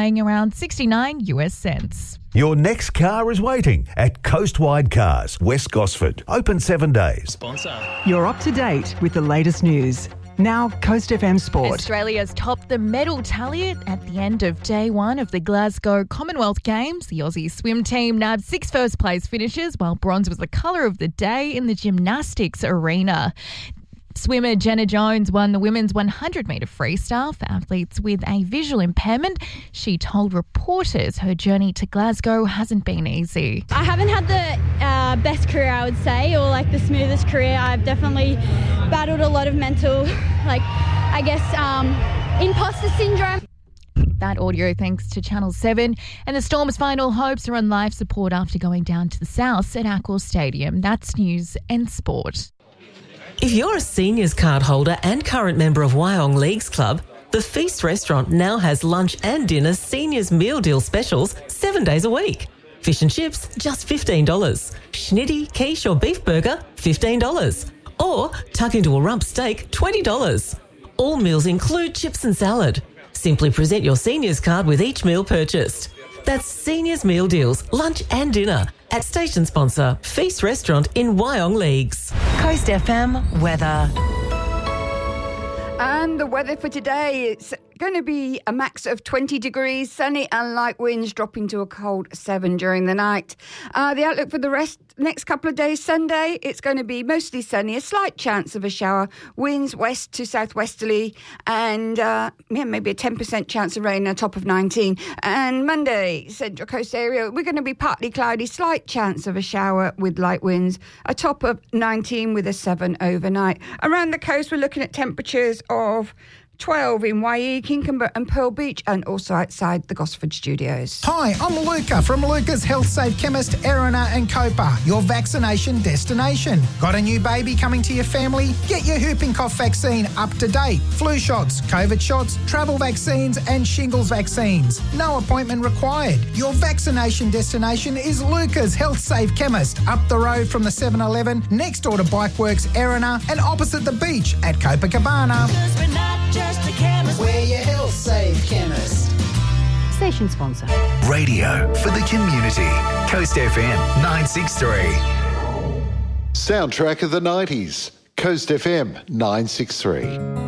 paying around 69 US cents. Your next car is waiting at Coastwide Cars, West Gosford. Open 7 days. Sponsor. You're up to date with the latest news. Now, Coast FM Sport. Australia's topped the medal tally at the end of day one of the Glasgow Commonwealth Games. The Aussie swim team nabbed 6 first-place finishes, while bronze was the colour of the day in the gymnastics arena. Swimmer Jenna Jones won the women's 100-metre freestyle for athletes with a visual impairment. She told reporters her journey to Glasgow hasn't been easy. I haven't had the best career, I would say, or like the smoothest career. I've definitely battled a lot of mental, imposter syndrome. That audio thanks to Channel 7. And the Storm's final hopes are on life support after going down to the south at Accor Stadium. That's news and sport. If you're a seniors card holder and current member of Wyong Leagues Club, the Feast restaurant now has lunch and dinner seniors meal deal specials 7 days a week. Fish and chips, just $15. Schnitty, quiche or beef burger, $15. Or tuck into a rump steak, $20. All meals include chips and salad. Simply present your seniors card with each meal purchased. That's seniors meal deals, lunch and dinner at station sponsor Feast Restaurant in Wyong Leagues. Coast FM weather. And the weather for today, it's going to be a max of 20 degrees, sunny and light winds dropping to a cold 7 during the night. The outlook for the next couple of days, Sunday, it's going to be mostly sunny, a slight chance of a shower, winds west to southwesterly, and maybe a 10% chance of rain, a top of 19. And Monday, Central Coast area, we're going to be partly cloudy, slight chance of a shower with light winds, a top of 19 with a 7 overnight. Around the coast, we're looking at temperatures of 12 in Waihee, Kincumber and Pearl Beach, and also outside the Gosford studios. Hi, I'm Luca from Luca's Health Safe Chemist, Erina and Copa, your vaccination destination. Got a new baby coming to your family? Get your whooping cough vaccine up to date. Flu shots, COVID shots, travel vaccines and shingles vaccines. No appointment required. Your vaccination destination is Luca's Health Safe Chemist, up the road from the 7-Eleven, next door to Bikeworks, Erina, and opposite the beach at Copacabana. We're your health safe chemist. Station sponsor. Radio for the community. Coast FM 963. Soundtrack of the 90s. Coast FM 963.